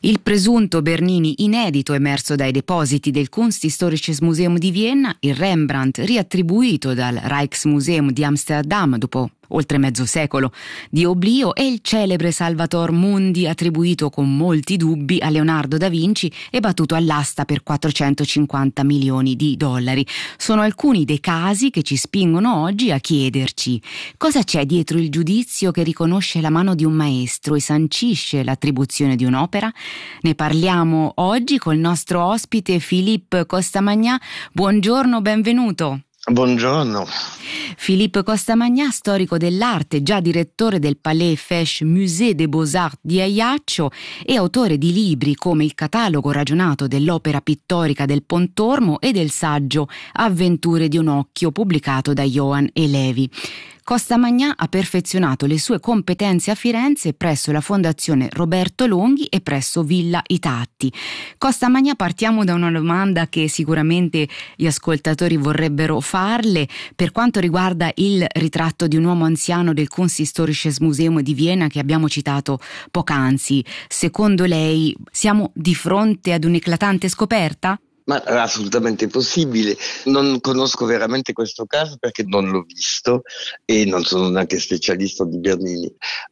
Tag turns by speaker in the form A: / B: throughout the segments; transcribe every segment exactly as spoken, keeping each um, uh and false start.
A: Il presunto Bernini inedito emerso dai depositi del Kunsthistorisches Museum di Vienna, il Rembrandt riattribuito dal Rijksmuseum di Amsterdam dopo oltre mezzo secolo di oblio e il celebre Salvator Mundi attribuito con molti dubbi a Leonardo da Vinci e battuto all'asta per quattrocentocinquanta milioni di dollari. Sono alcuni dei casi che ci spingono oggi a chiederci cosa c'è dietro il giudizio che riconosce la mano di un maestro e sancisce l'attribuzione di un'opera. Ne parliamo oggi col nostro ospite Philippe Costamagnà. Buongiorno, benvenuto.
B: Buongiorno.
A: Philippe Costamagnà, storico dell'arte, già direttore del Palais Fesch Musée des Beaux-Arts di Ajaccio e autore di libri come Il catalogo ragionato dell'opera pittorica del Pontormo e del saggio Avventure di un occhio pubblicato da Johann Elevi. Costamagnà ha perfezionato le sue competenze a Firenze presso la Fondazione Roberto Longhi e presso Villa I Tatti. Costamagnà, partiamo da una domanda che sicuramente gli ascoltatori vorrebbero farle per quanto riguarda il ritratto di un uomo anziano del Kunsthistorisches Museum di Vienna che abbiamo citato poc'anzi. Secondo lei siamo di fronte ad un'eclatante scoperta?
B: Ma è assolutamente possibile. Non conosco veramente questo caso perché non l'ho visto e non sono neanche specialista di Bernini,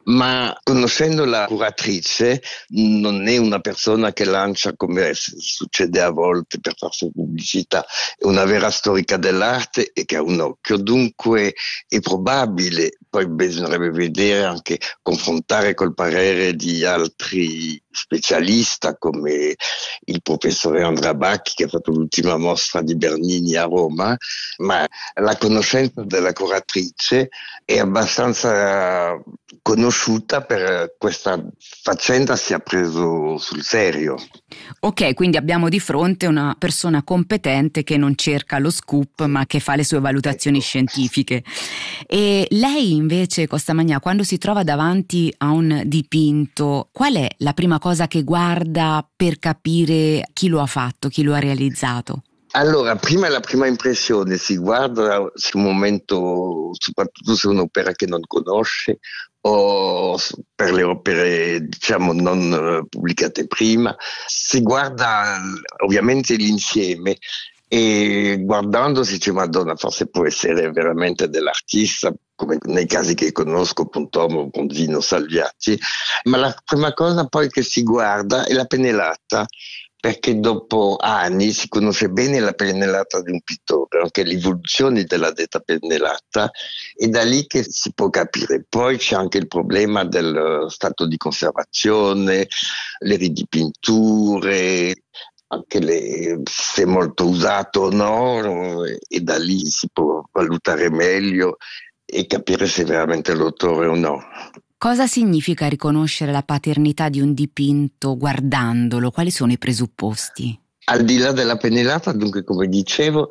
B: ma conoscendo la curatrice non è una persona che lancia, come succede a volte per farsi pubblicità, è una vera storica dell'arte e che ha un occhio, dunque è probabile. Poi bisognerebbe vedere, anche confrontare col parere di altri specialisti come il professore Andrea Bacchi che ha fatto l'ultima mostra di Bernini a Roma, ma la conoscenza della curatrice è abbastanza conosciuta per questa faccenda sia preso sul serio.
A: Ok, quindi abbiamo di fronte una persona competente che non cerca lo scoop ma che fa le sue valutazioni ecco. scientifiche. E lei invece, Costamagnà, quando si trova davanti a un dipinto, qual è la prima cosa che guarda per capire chi lo ha fatto, chi lo ha realizzato?
B: Allora, prima la prima impressione, si guarda sul momento, soprattutto se è un'opera che non conosce o per le opere diciamo non pubblicate prima, si guarda ovviamente l'insieme e guardando si dice Madonna, forse può essere veramente dell'artista, come nei casi che conosco, Pontormo, Bronzino, Salviati, ma la prima cosa poi che si guarda è la pennellata, perché dopo anni si conosce bene la pennellata di un pittore, anche l'evoluzione della detta pennellata, e da lì che si può capire. Poi c'è anche il problema del stato di conservazione, le ridipinture, anche le, se è molto usato o no, e da lì si può valutare meglio e capire se è veramente l'autore o no.
A: Cosa significa riconoscere la paternità di un dipinto guardandolo? Quali sono i presupposti?
B: Al di là della pennellata, dunque, come dicevo,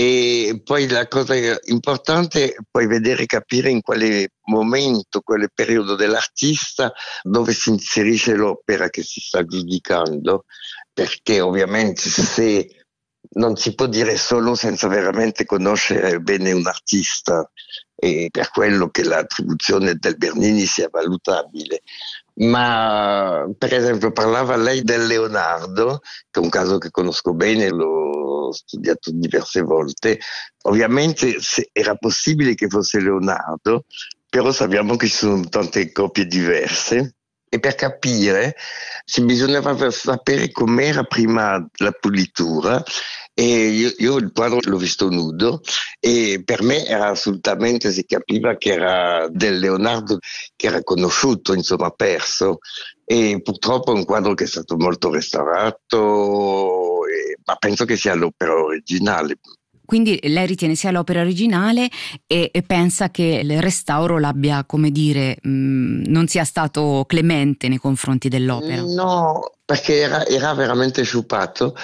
B: e poi la cosa importante è poi vedere e capire in quale momento, quale periodo dell'artista, dove si inserisce l'opera che si sta giudicando, perché ovviamente se non si può dire solo senza veramente conoscere bene un artista, e per quello che l'attribuzione del Bernini sia valutabile. Ma per esempio parlava lei del Leonardo, che è un caso che conosco bene, l'ho studiato diverse volte. Ovviamente se era possibile che fosse Leonardo, però sappiamo che ci sono tante copie diverse. E per capire si bisognava sapere com'era prima la pulitura. E io, io il quadro l'ho visto nudo e per me era assolutamente, si capiva che era del Leonardo che era conosciuto, insomma perso, e purtroppo è un quadro che è stato molto restaurato, e, ma penso che sia l'opera originale.
A: Quindi lei ritiene sia l'opera originale e, e pensa che il restauro l'abbia, come dire, mh, non sia stato clemente nei confronti dell'opera?
B: No, perché era, era veramente sciupato,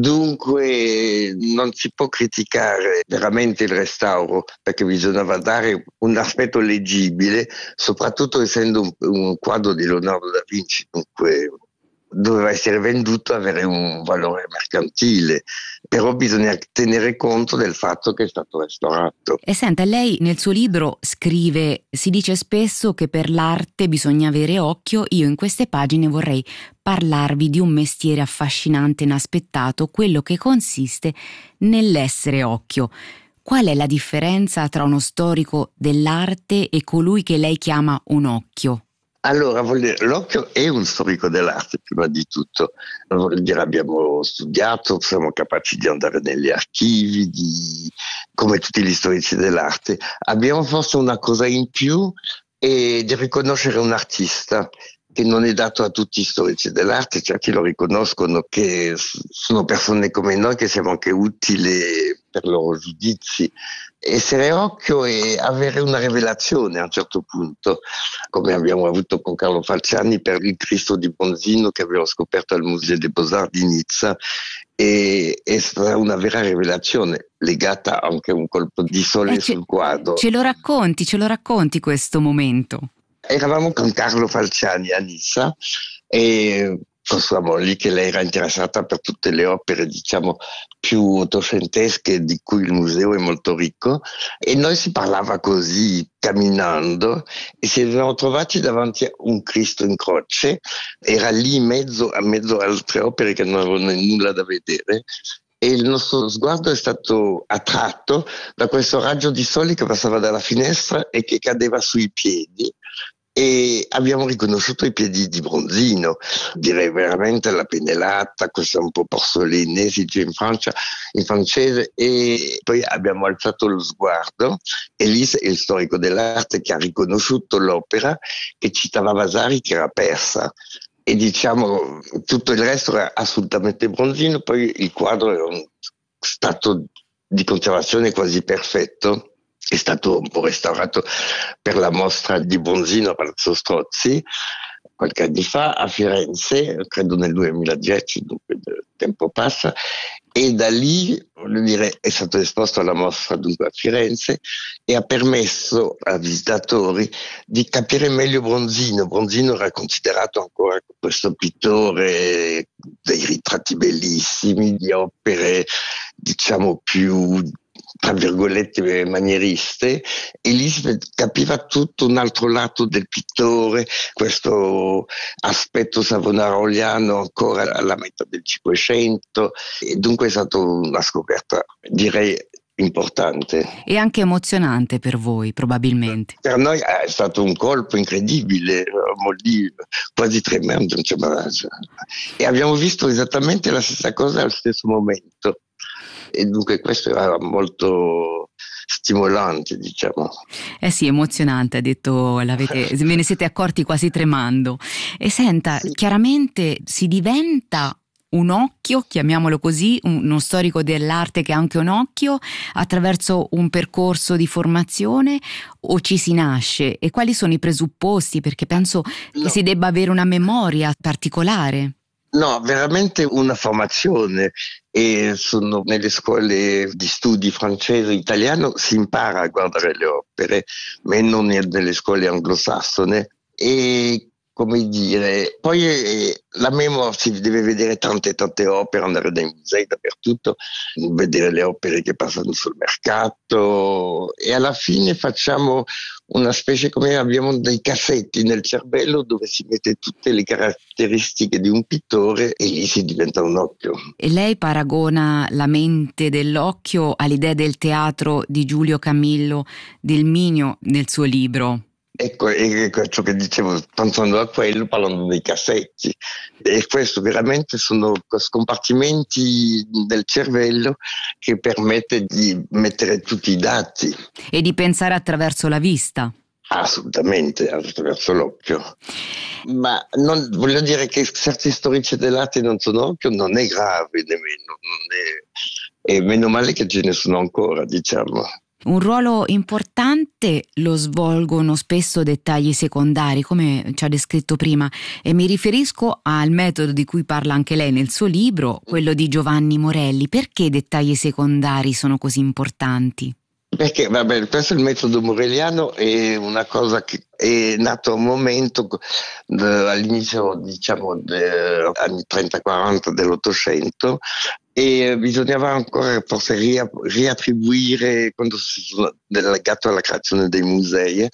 B: dunque non si può criticare veramente il restauro, perché bisognava dare un aspetto leggibile, soprattutto essendo un, un quadro di Leonardo da Vinci, dunque doveva essere venduto, avere un valore mercantile, però bisogna tenere conto del fatto che è stato restaurato.
A: E senta, lei nel suo libro scrive: si dice spesso che per l'arte bisogna avere occhio. Io in queste pagine vorrei parlarvi di un mestiere affascinante e inaspettato, quello che consiste nell'essere occhio. Qual è la differenza tra uno storico dell'arte e colui che lei chiama un occhio?
B: Allora, vuol dire, l'occhio è un storico dell'arte, prima di tutto. Vuol dire, abbiamo studiato, siamo capaci di andare negli archivi, di, come tutti gli storici dell'arte. Abbiamo forse una cosa in più, è di riconoscere un artista, che non è dato a tutti gli storici dell'arte, cioè che lo riconoscono, che sono persone come noi, che siamo anche utili per i loro giudizi. Essere occhio e avere una rivelazione a un certo punto, come abbiamo avuto con Carlo Falciani per il Cristo di Bronzino che abbiamo scoperto al Musée des Beaux-Arts di Nizza, e è stata una vera rivelazione, legata anche a un colpo di sole
A: eh,
B: sul
A: ce,
B: quadro.
A: Ce lo racconti, ce lo racconti questo momento?
B: Eravamo con Carlo Falciani a Nizza e con sua moglie, che lei era interessata per tutte le opere, diciamo, più ottocentesche di cui il museo è molto ricco, e noi si parlava così camminando e ci siamo trovati davanti a un Cristo in croce. Era lì in mezzo a mezzo altre opere che non avevano nulla da vedere, e il nostro sguardo è stato attratto da questo raggio di sole che passava dalla finestra e che cadeva sui piedi. E abbiamo riconosciuto i piedi di Bronzino, direi veramente la pennellata, questa un po' porcelaine, si dice in Francia, in francese, e poi abbiamo alzato lo sguardo e lì è il storico dell'arte che ha riconosciuto l'opera, che citava Vasari, che era persa. E diciamo tutto il resto era assolutamente Bronzino. Poi il quadro era un stato di conservazione quasi perfetto, è stato un po' restaurato per la mostra di Bronzino a Palazzo Strozzi qualche anno fa a Firenze, credo nel duemiladieci, dunque il tempo passa, e da lì, voglio dire, è stato esposto alla mostra dunque a Firenze e ha permesso ai visitatori di capire meglio Bronzino. Bronzino era considerato ancora questo pittore dei ritratti bellissimi, di opere diciamo più tra virgolette manieriste, e lì si capiva tutto un altro lato del pittore, questo aspetto savonaroliano ancora alla metà del Cinquecento, e dunque è stata una scoperta, direi, importante.
A: E anche emozionante per voi, probabilmente.
B: Per noi è stato un colpo incredibile, lì quasi tremendo, e abbiamo visto esattamente la stessa cosa allo stesso momento. E dunque questo era molto stimolante, diciamo.
A: Eh sì, emozionante, ha detto, l'avete, ve ne siete accorti quasi tremando. E senta, sì, chiaramente si diventa un occhio, chiamiamolo così, uno storico dell'arte che ha anche un occhio, attraverso un percorso di formazione, o ci si nasce? E quali sono i presupposti? Perché penso no. che si debba avere una memoria particolare.
B: No, veramente una formazione, e sono nelle scuole di studi francese e italiano si impara a guardare le opere, ma non nelle scuole anglosassone. E come dire, poi eh, la memoria, si deve vedere tante tante opere, andare nei musei dappertutto, vedere le opere che passano sul mercato, e alla fine facciamo una specie, come abbiamo dei cassetti nel cervello dove si mette tutte le caratteristiche di un pittore, e lì si diventa un occhio.
A: E lei paragona la mente dell'occhio all'idea del teatro di Giulio Camillo del Minio nel suo libro.
B: Ecco, è ciò che dicevo, pensando a quello, parlando dei cassetti, e questo veramente sono scompartimenti del cervello che permette di mettere tutti i dati.
A: E di pensare attraverso la vista.
B: Assolutamente, attraverso l'occhio. Ma non, voglio dire che certi storici dell'arte non sono occhio, non è grave nemmeno, non è, e meno male che ce ne sono ancora, diciamo.
A: Un ruolo importante lo svolgono spesso dettagli secondari, come ci ha descritto prima, e mi riferisco al metodo di cui parla anche lei nel suo libro, quello di Giovanni Morelli. Perché dettagli secondari sono così importanti?
B: Perché, vabbè, questo è il metodo moreliano, è una cosa che è nato a un momento eh, all'inizio, diciamo, degli anni trenta quaranta dell'Ottocento, e bisognava ancora forse ria- riattribuire quando si sono legato alla creazione dei musei,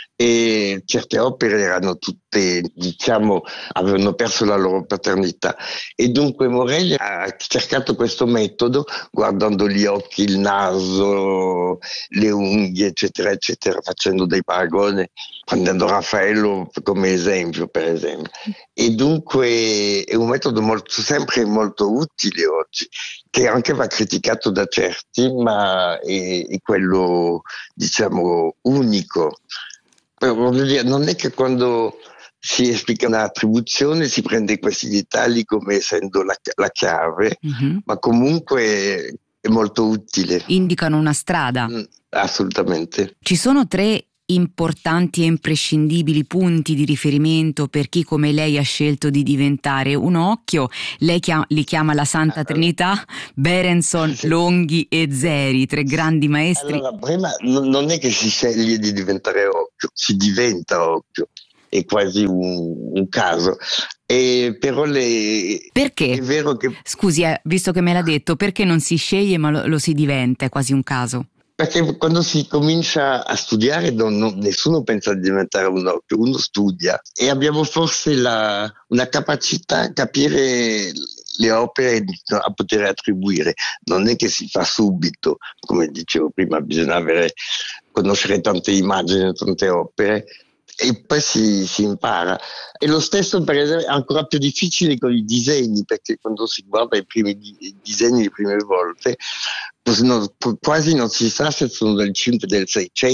B: e certe opere erano tutte, diciamo, avevano perso la loro paternità, e dunque Morelli ha cercato questo metodo guardando gli occhi, il naso, le unghie, eccetera, eccetera, facendo dei paragoni, prendendo Raffaello come esempio, per esempio. E dunque è un metodo molto, sempre molto utile oggi, che anche va criticato da certi, ma è, è quello, diciamo, unico. Però, voglio dire, non è che quando si esplica un'attribuzione si prende questi dettagli come essendo la, la chiave,
A: Mhm.
B: ma comunque è molto utile.
A: Indicano una strada.
B: Mm, assolutamente.
A: Ci sono tre importanti e imprescindibili punti di riferimento per chi come lei ha scelto di diventare un occhio. Lei chiama, li chiama la Santa Trinità: Berenson,
B: Sì.
A: Longhi e Zeri, tre grandi maestri.
B: Allora, prima n- non è che si sceglie di diventare occhio, si diventa occhio, è quasi un, un caso. E però le,
A: Perché?
B: è vero che
A: Scusi, eh, visto che me l'ha detto, perché non si sceglie ma lo, lo si diventa? È quasi un caso.
B: Perché quando si comincia a studiare non- non- nessuno pensa di diventare un occhio, uno studia, e abbiamo forse la- una capacità a capire le opere a poter attribuire. Non è che si fa subito, come dicevo prima, bisogna avere, conoscere tante immagini, tante opere, e poi si, si impara. E lo stesso, per esempio, è ancora più difficile con i disegni, perché quando si guarda i primi di- i disegni le prime volte, non- quasi non si sa se sono del cinque, del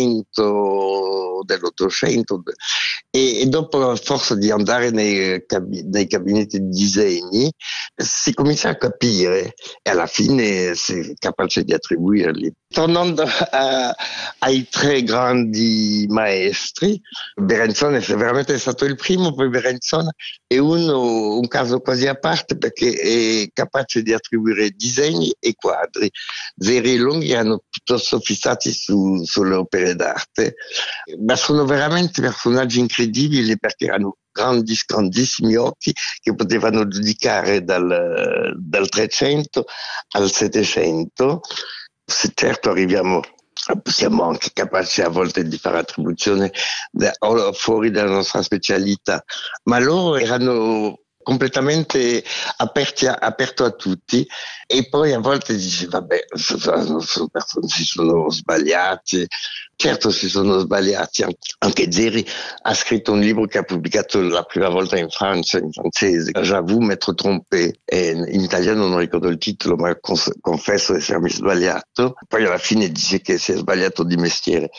B: seicento, dell'Ottocento, e, e dopo, a forza di andare nei, cabi- nei gabinetti di disegni, si comincia a capire, e alla fine si è capace di attribuirli. Tornando a- ai tre grandi maestri, Berenson è veramente stato il primo, poi Berenson è uno, un caso quasi a parte, perché è capace di attribuire disegni e quadri. Zeri e Longhi erano piuttosto fissati su, sulle opere d'arte, ma sono veramente personaggi incredibili, perché erano grandi, grandissimi occhi che potevano giudicare dal, dal trecento al settecento. Se certo arriviamo, siamo anche capaci a volte di fare attribuzione da, fuori dalla nostra specialità, ma loro erano completamente aperti a, aperto a tutti, e poi a volte dici vabbè, sono, sono persone, si sono sbagliati. Certo si sono sbagliati, anche Zeri ha scritto un libro che ha pubblicato la prima volta in Francia, in francese, J'avoue m'être trompé, e in italiano non ricordo il titolo, ma cons- confesso di essermi sbagliato. Poi alla fine dice che si è sbagliato di mestiere,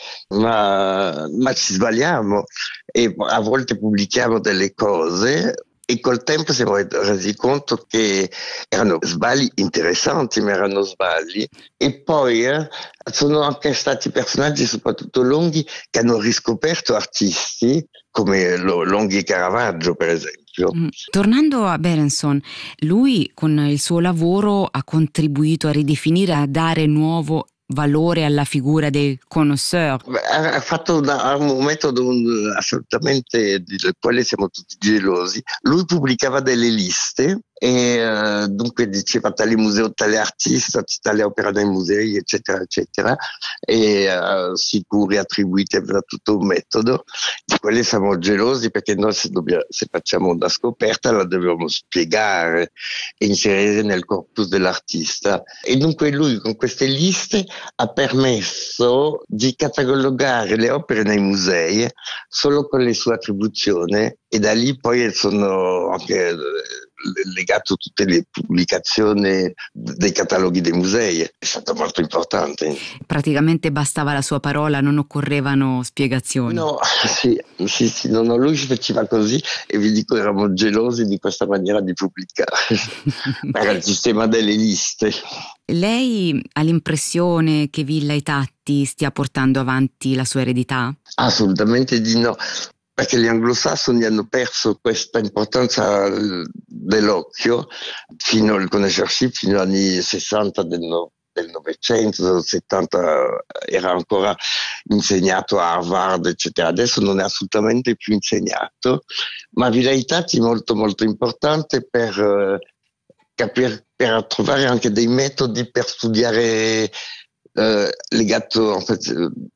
B: ma, ma ci sbagliamo, e a volte pubblichiamo delle cose e col tempo siamo resi conto che erano sbagli interessanti, ma erano sbagli. E poi eh, sono anche stati personaggi, soprattutto Longhi, che hanno riscoperto artisti come Longhi e Caravaggio, per esempio.
A: Mm. Tornando a Berenson, lui con il suo lavoro ha contribuito a ridefinire, a dare nuovo valore alla figura del connoisseur.
B: Ha fatto una, un metodo un, assolutamente del quale siamo tutti gelosi. Lui pubblicava delle liste e uh, dunque diceva tale museo, tale artista, tale opera nei musei, eccetera, eccetera, e uh, sicuri attribuiti, aveva tutto un metodo di quelli siamo gelosi, perché noi se, dobbiamo, se facciamo una scoperta la dobbiamo spiegare e inserire nel corpus dell'artista, e dunque lui con queste liste ha permesso di catalogare le opere nei musei solo con le sue attribuzioni, e da lì poi sono anche legato tutte le pubblicazioni dei cataloghi dei musei. È stato molto importante.
A: Praticamente bastava la sua parola, non occorrevano spiegazioni.
B: No, sì, sì, sì, no, no, lui faceva così, e vi dico, eravamo gelosi di questa maniera di pubblicare. Era il sistema delle liste.
A: Lei ha l'impressione che Villa e Tatti stia portando avanti la sua eredità?
B: Assolutamente di no, perché gli anglosassoni hanno perso questa importanza dell'occhio fino al conoscersi fino agli anni sessanta del, del Novecento, del settanta, era ancora insegnato a Harvard, eccetera. Adesso non è assolutamente più insegnato, ma Vilaitati è molto molto importante per eh, capire, per trovare anche dei metodi per studiare eh, legato en fait,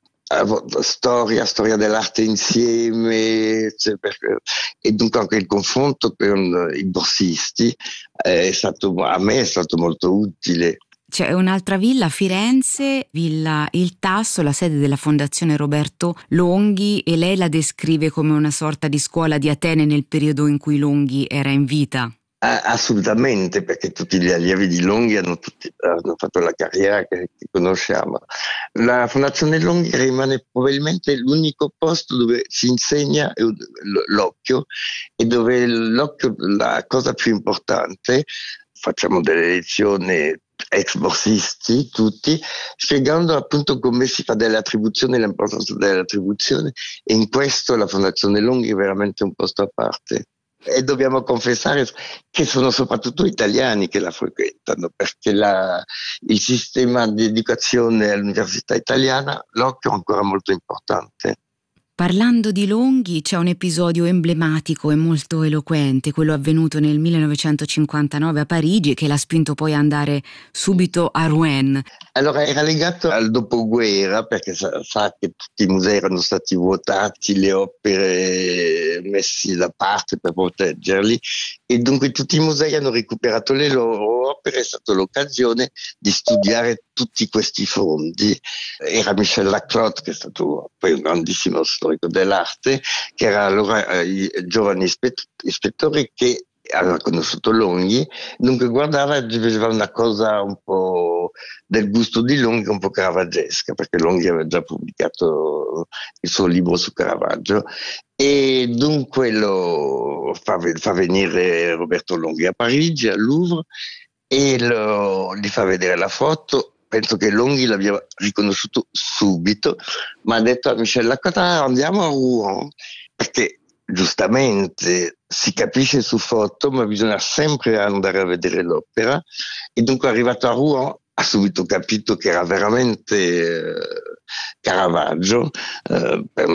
B: storia, storia dell'arte insieme, cioè per, e dunque anche il confronto con i borsisti è stato, a me è stato molto utile.
A: C'è un'altra villa a Firenze, Villa Il Tasso, la sede della Fondazione Roberto Longhi, e lei la descrive come una sorta di scuola di Atene nel periodo in cui Longhi era in vita.
B: Assolutamente, perché tutti gli allievi di Longhi hanno, tutti, hanno fatto la carriera che, che conosciamo. La Fondazione Longhi rimane probabilmente l'unico posto dove si insegna l'occhio, e dove l'occhio, la cosa più importante, facciamo delle lezioni ex borsisti tutti, spiegando appunto come si fa delle attribuzioni, l'importanza delle attribuzioni, e in questo la Fondazione Longhi è veramente un posto a parte. E dobbiamo confessare che sono soprattutto italiani che la frequentano, perché la, il sistema di educazione all'università italiana, l'occhio è ancora molto importante.
A: Parlando di Longhi, c'è un episodio emblematico e molto eloquente, quello avvenuto nel millenovecentocinquantanove a Parigi, che l'ha spinto poi ad andare subito a Rouen.
B: Allora, era legato al dopoguerra, perché sa, sa che tutti i musei erano stati vuotati, le opere messe da parte per proteggerli, e dunque tutti i musei hanno recuperato le loro opere. È stata l'occasione di studiare tutti questi fondi. Era Michel Laclotte, che è stato poi un grandissimo storico dell'arte, che era allora eh, giovane ispett- ispettore che aveva conosciuto Longhi, dunque guardava e vedeva una cosa un po' del gusto di Longhi, un po' caravaggesca, perché Longhi aveva già pubblicato il suo libro su Caravaggio, e dunque lo fa, fa venire Roberto Longhi a Parigi, al Louvre, e lo, gli fa vedere la foto. Penso che Longhi l'abbia riconosciuto subito, ma ha detto a Michel Laclotte: andiamo a Rouen, perché giustamente si capisce su foto, ma bisogna sempre andare a vedere l'opera. E dunque, arrivato a Rouen, ha subito capito che era veramente eh, Caravaggio. Eh, per,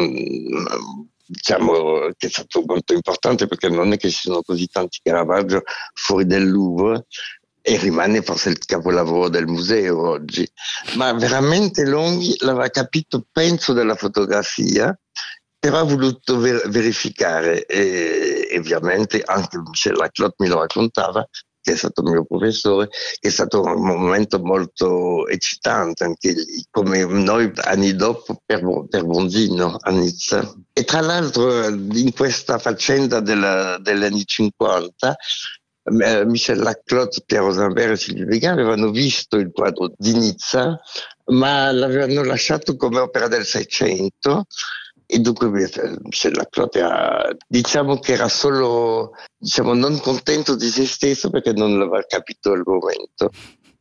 B: diciamo che è stato molto importante, perché non è che ci sono così tanti Caravaggio fuori del Louvre, e rimane forse il capolavoro del museo oggi. Ma veramente Longhi l'aveva capito, penso, dalla fotografia, però ha voluto ver- verificare, e, e ovviamente anche Michel Laclotte mi lo raccontava, che è stato il mio professore, che è stato un momento molto eccitante anche lì, come noi anni dopo per, per Bronzino a Nizza. E tra l'altro in questa faccenda della, degli anni cinquanta, Michel Laclotte, Pierre Rosenberg e Silvio Vigano avevano visto il quadro di Nizza, ma l'avevano lasciato come opera del Seicento, e dunque Michel Laclotte era, diciamo che era solo, diciamo, non contento di se stesso, perché non l'aveva capito al momento.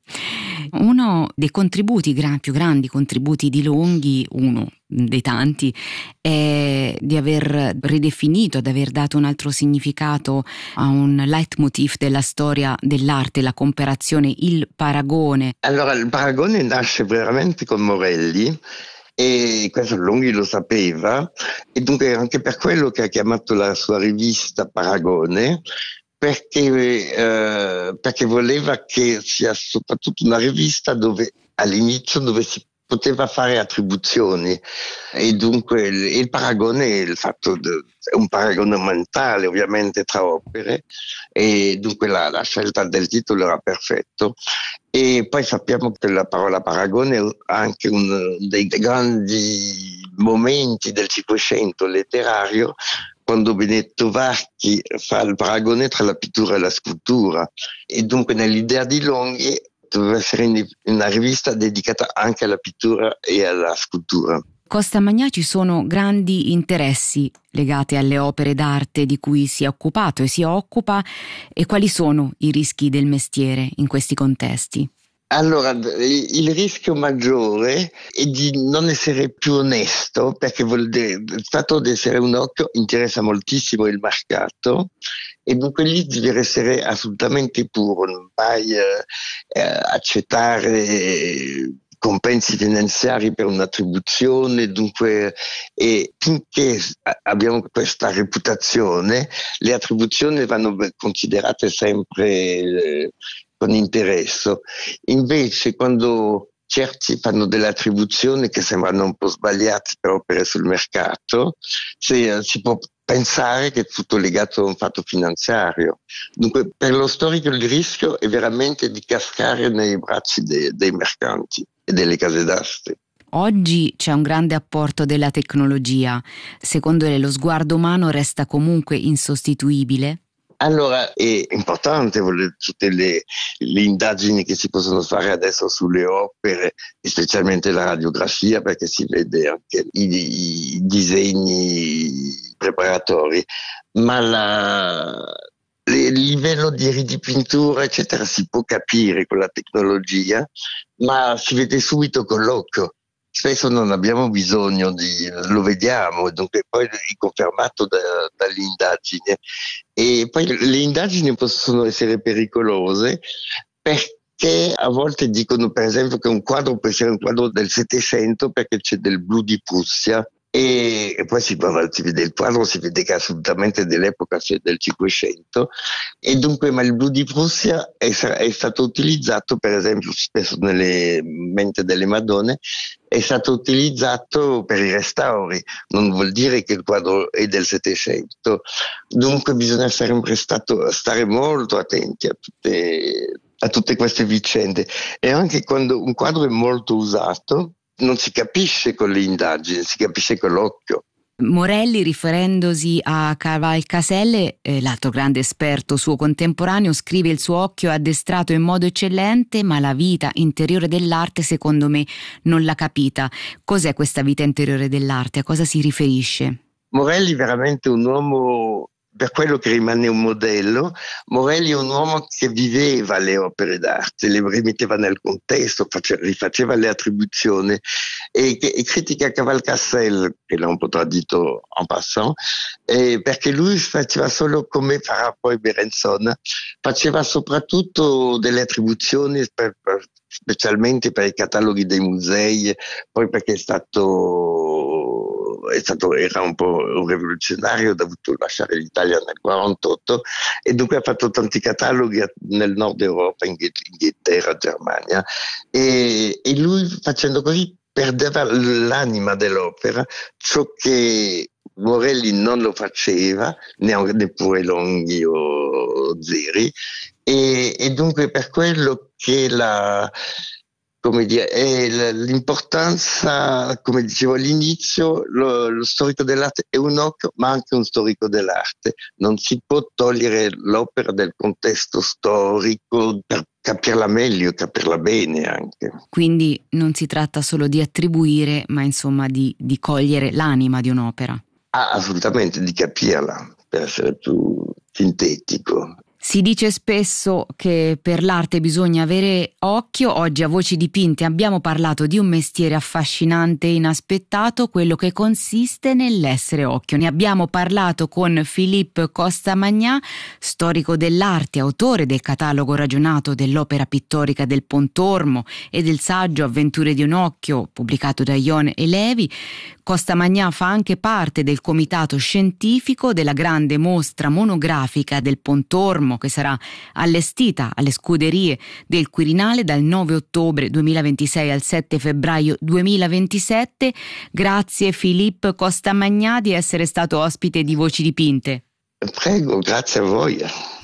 A: Uno dei contributi, più grandi contributi di Longhi, uno dei tanti, è di aver ridefinito, ad aver dato un altro significato a un leitmotiv della storia dell'arte, la comparazione, il paragone.
B: Allora, il paragone nasce veramente con Morelli, e questo Longhi lo sapeva, e dunque anche per quello che ha chiamato la sua rivista Paragone, perché, eh, perché voleva che sia soprattutto una rivista dove all'inizio dove si poteva fare attribuzioni, e dunque il, il paragone è il fatto de, è un paragone mentale ovviamente tra opere, e dunque la, la scelta del titolo era perfetto. E poi sappiamo che la parola paragone è anche uno dei grandi momenti del Cinquecento letterario, quando Benedetto Varchi fa il paragone tra la pittura e la scultura, e dunque nell'idea di Longhi doveva essere una rivista dedicata anche alla pittura e alla scultura.
A: Costa Magnà ci sono grandi interessi legati alle opere d'arte di cui si è occupato e si occupa, e quali sono i rischi del mestiere in questi contesti?
B: Allora, il rischio maggiore è di non essere più onesto, perché vuol dire, il fatto di essere un occhio interessa moltissimo il mercato e dunque lì devi essere assolutamente puro, non mai eh, eh, accettare compensi finanziari per un'attribuzione, dunque e finché abbiamo questa reputazione, le attribuzioni vanno considerate sempre eh, con interesse. Invece quando certi fanno delle attribuzioni che sembrano un po' sbagliate per opere sul mercato, se, si può pensare che è tutto legato a un fatto finanziario. Dunque per lo storico il rischio è veramente di cascare nei bracci de, dei mercanti e delle case d'aste.
A: Oggi c'è un grande apporto della tecnologia. Secondo lei lo sguardo umano resta comunque insostituibile?
B: Allora è importante tutte le, le indagini che si possono fare adesso sulle opere, specialmente la radiografia, perché si vede anche i, i disegni preparatori, ma la, il livello di ridipintura eccetera si può capire con la tecnologia, ma si vede subito con l'occhio. Spesso non abbiamo bisogno di, lo vediamo, dunque poi è confermato da, dall'indagine. E poi le indagini possono essere pericolose perché a volte dicono per esempio che un quadro può essere un quadro del Settecento perché c'è del blu di Prussia e, e poi si, si vede il quadro, si vede che assolutamente dell'epoca c'è del Cinquecento e dunque ma il blu di Prussia è, è stato utilizzato per esempio spesso nelle mente delle Madonne, è stato utilizzato per i restauri, non vuol dire che il quadro è del Settecento, dunque bisogna sempre stato, stare molto attenti a tutte, a tutte queste vicende e anche quando un quadro è molto usato non si capisce con le indagini, si capisce con l'occhio.
A: Morelli, riferendosi a Cavalcaselle, eh, l'altro grande esperto suo contemporaneo, scrive: il suo occhio è addestrato in modo eccellente, ma la vita interiore dell'arte secondo me non l'ha capita. Cos'è questa vita interiore dell'arte? A cosa si riferisce?
B: Morelli è veramente un uomo, per quello che rimane un modello. Morelli è un uomo che viveva le opere d'arte, le rimetteva nel contesto, faceva, rifaceva le attribuzioni e, e critica Cavalcaselle, che l'ha un po' tradito en passant, eh, perché lui faceva solo come farà poi Berenson, faceva soprattutto delle attribuzioni per, per, specialmente per i cataloghi dei musei, poi perché è stato È stato, era un po' un rivoluzionario, ha dovuto lasciare l'Italia nel quarantotto e dunque ha fatto tanti cataloghi nel nord Europa, Inghilterra, Germania e, e lui facendo così perdeva l'anima dell'opera, ciò che Morelli non lo faceva, neppure Longhi o Zeri e, e dunque per quello che la come dire, è l'importanza, come dicevo all'inizio, lo, lo storico dell'arte è un occhio, ma anche un storico dell'arte. Non si può togliere l'opera del contesto storico per capirla meglio, capirla bene anche.
A: Quindi non si tratta solo di attribuire, ma insomma di, di cogliere l'anima di un'opera.
B: Ah, assolutamente, di capirla, per essere più sintetico.
A: Si dice spesso che per l'arte bisogna avere occhio. Oggi a Voci Dipinte abbiamo parlato di un mestiere affascinante e inaspettato, quello che consiste nell'essere occhio. Ne abbiamo parlato con Philippe Costamagna, storico dell'arte, autore del catalogo ragionato dell'opera pittorica del Pontormo e del saggio Avventure di un occhio, pubblicato da Ion e Levi. Costamagna fa anche parte del comitato scientifico della grande mostra monografica del Pontormo, che sarà allestita alle scuderie del Quirinale dal nove ottobre duemilaventisei al sette febbraio duemilaventisette. Grazie Philippe Costamagna di essere stato ospite di Voci Dipinte.
B: Prego, grazie a voi.